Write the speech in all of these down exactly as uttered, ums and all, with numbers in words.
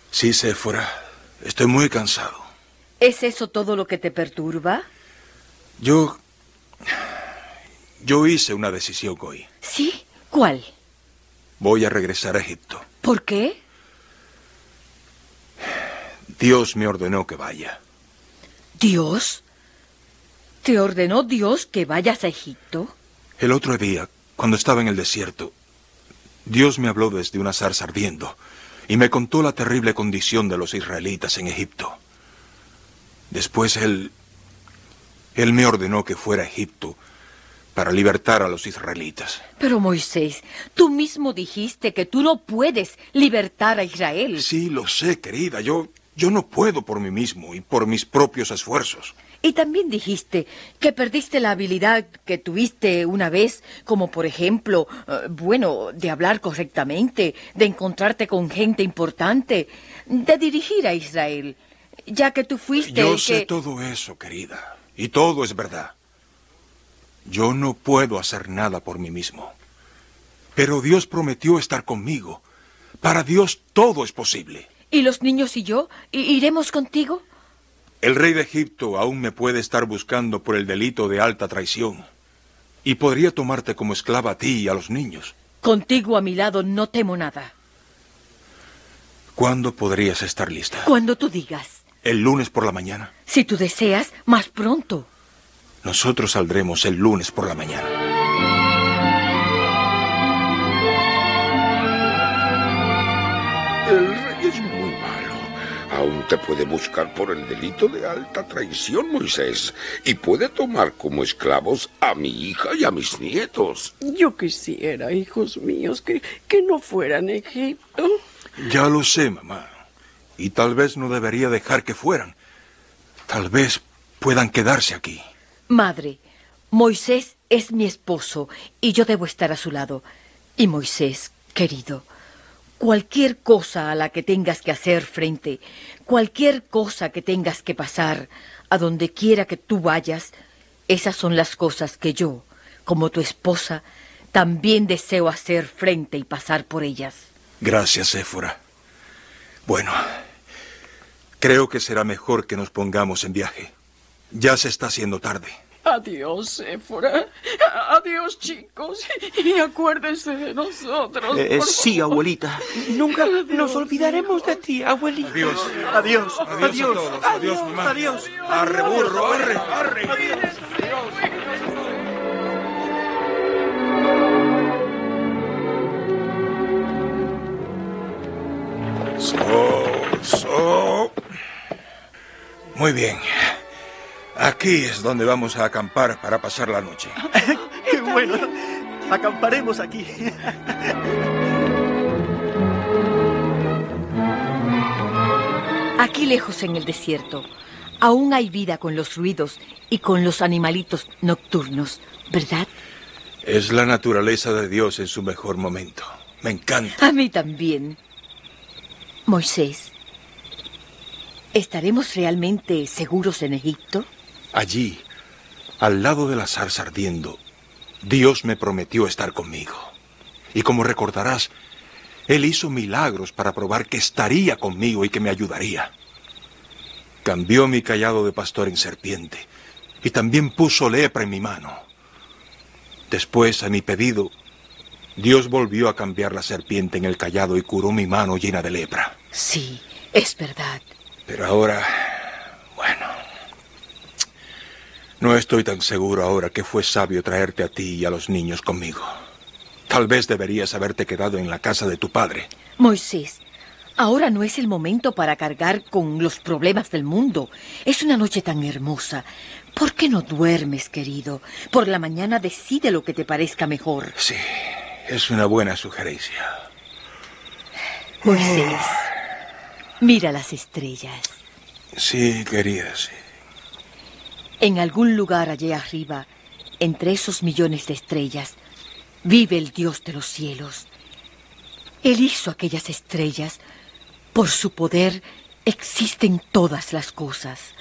Sí, Séfora. Estoy muy cansado. ¿Es eso todo lo que te perturba? Yo... Yo hice una decisión hoy. ¿Sí? ¿Cuál? Voy a regresar a Egipto. ¿Por qué? Dios me ordenó que vaya. ¿Dios? ¿Te ordenó Dios que vayas a Egipto? El otro día, cuando estaba en el desierto, Dios me habló desde una zarza ardiendo y me contó la terrible condición de los israelitas en Egipto. Después Él... Él me ordenó que fuera a Egipto para libertar a los israelitas. Pero Moisés, tú mismo dijiste que tú no puedes libertar a Israel. Sí, lo sé, querida. Yo, yo no puedo por mí mismo y por mis propios esfuerzos. Y también dijiste que perdiste la habilidad que tuviste una vez, como por ejemplo, eh, bueno, de hablar correctamente, de encontrarte con gente importante, de dirigir a Israel, ya que tú fuiste Yo el sé que... todo eso, querida, y todo es verdad. Yo no puedo hacer nada por mí mismo, pero Dios prometió estar conmigo. Para Dios todo es posible. ¿Y los niños y yo? ¿I- ¿Iremos contigo? El rey de Egipto aún me puede estar buscando por el delito de alta traición. Y podría tomarte como esclava a ti y a los niños. Contigo a mi lado no temo nada. ¿Cuándo podrías estar lista? Cuando tú digas. ¿El lunes por la mañana? Si tú deseas, más pronto. Nosotros saldremos el lunes por la mañana. El rey es muy malo. Aún te puede buscar por el delito de alta traición, Moisés, y puede tomar como esclavos a mi hija y a mis nietos. Yo quisiera, hijos míos, que, que no fueran a Egipto. Ya lo sé, mamá. Y tal vez no debería dejar que fueran. Tal vez puedan quedarse aquí. Madre, Moisés es mi esposo y yo debo estar a su lado. Y Moisés, querido, cualquier cosa a la que tengas que hacer frente, cualquier cosa que tengas que pasar, a donde quiera que tú vayas, esas son las cosas que yo, como tu esposa, también deseo hacer frente y pasar por ellas. Gracias, Séfora. Bueno, creo que será mejor que nos pongamos en viaje. Ya se está haciendo tarde. Adiós, Séfora. Adiós, chicos. Y acuérdense de nosotros. Eh, por sí, favor. abuelita. Nunca Adiós, nos olvidaremos de ti, abuelita. Adiós. Adiós. Adiós, Adiós. a todos. Adiós, mamá. Adiós. Arre, burro, arre, arre. So, so. Muy bien. Aquí es donde vamos a acampar para pasar la noche. Qué bueno. Acamparemos aquí. Aquí lejos en el desierto, aún hay vida con los ruidos y con los animalitos nocturnos, ¿verdad? Es la naturaleza de Dios en su mejor momento. Me encanta. A mí también. Moisés, ¿estaremos realmente seguros en Egipto? Allí, al lado de la zarza ardiendo, Dios me prometió estar conmigo. Y como recordarás, Él hizo milagros para probar que estaría conmigo y que me ayudaría. Cambió mi cayado de pastor en serpiente y también puso lepra en mi mano. Después, a mi pedido, Dios volvió a cambiar la serpiente en el cayado y curó mi mano llena de lepra. Sí, es verdad. Pero ahora, bueno, no estoy tan seguro ahora que fue sabio traerte a ti y a los niños conmigo. Tal vez deberías haberte quedado en la casa de tu padre. Moisés, ahora no es el momento para cargar con los problemas del mundo. Es una noche tan hermosa. ¿Por qué no duermes, querido? Por la mañana decide lo que te parezca mejor. Sí, es una buena sugerencia. Moisés, mira las estrellas. Sí, querida, sí. En algún lugar allá arriba, entre esos millones de estrellas, vive el Dios de los cielos. Él hizo aquellas estrellas. Por su poder existen todas las cosas.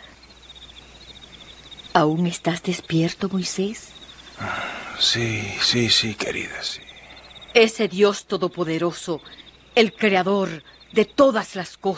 ¿Aún estás despierto, Moisés? Sí, sí, sí, querida, sí. Ese Dios todopoderoso, el creador de todas las cosas,